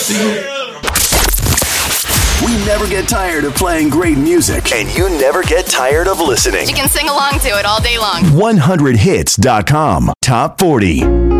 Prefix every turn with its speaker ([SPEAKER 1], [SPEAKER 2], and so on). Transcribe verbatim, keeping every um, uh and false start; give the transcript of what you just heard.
[SPEAKER 1] We never get tired of playing great music, and you never get tired of listening.
[SPEAKER 2] You can sing along to it all day long.
[SPEAKER 1] one hundred hits dot com Top forty.